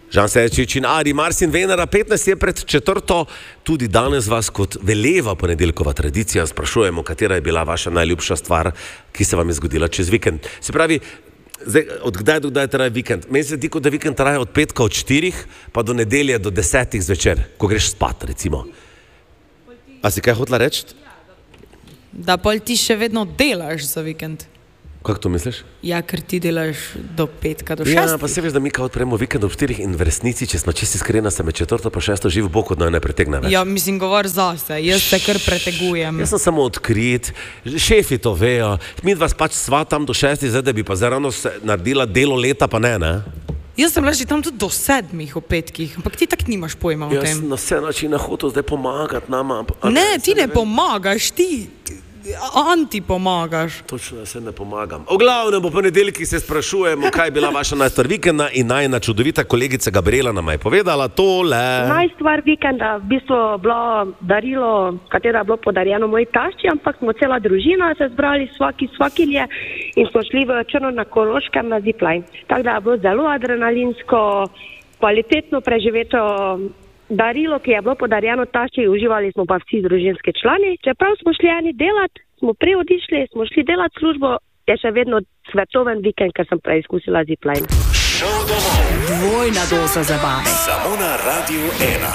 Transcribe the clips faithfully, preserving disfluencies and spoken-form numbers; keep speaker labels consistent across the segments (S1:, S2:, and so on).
S1: Žan Sečič in Ari Marsin Venera, petnajst je pred četrto, tudi danes vas kot veleva ponedeljkova tradicija sprašujemo, katera je bila vaša najljubša stvar, ki se vam je zgodila čez vikend. Se pravi, zdaj, od kdaj do kdaj traja vikend? Meni se zdi, da vikend traja od petka od štirih pa do nedelje do desetih zvečer, ko greš spat, recimo. A si kaj hotela reči?
S2: Da pol ti še vedno delaš za vikend.
S1: Kako to misliš?
S2: Ja, ker ti delaš do petka, do šestih.
S1: Ja, pa se veš, da mi kao odpremo vikend ob štirih in v resnici, če smo čisti iskreni, se med četrto pa šesto živ bok, da ne pretegne več.
S2: Ja, mislim, govor zase, jaz se kar pretegujem.
S1: Jaz sem samo odkrit, šefi to vejo, mi vas pač svatam do šestih, zdaj da bi pa zarano naredila delo leta, pa ne, ne?
S2: Jaz sem bila že tam tudi do sedmih v petkih, ampak ti tak nimaš pojma o tem.
S1: Jaz na vse načine hotel zdaj pomagati nama.
S2: Ne, ti ne pomagaš, ti anti pomagaš.
S1: Točno, jaz se ne pomagam. V glavnem, po ponedeljkih se sprašujemo, kaj je bila vaša najstvar vikenda in najna čudovita kolegica Gabriela nam je povedala tole.
S3: Najstvar vikenda v bistvu bilo darilo, katero je bilo podarjeno moji tašči, ampak smo cela družina se zbrali svaki svakilje in smo šli v Črno na Koroškem na zipline. Tako da je bilo zelo adrenalinsko, kvalitetno preživeto darilo, ki je bilo podarjeno tašči, uživali smo pa vsi družinski člani. Čeprav smo šli eni delati, smo prej odišli, smo šli delati službo, je še vedno svetoven vikend, ker sem preizkusila zipline.
S4: Dvojna doza zabave.
S5: Samo na Radiu ena.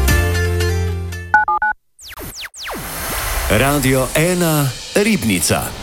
S5: Radio ena Ribnica.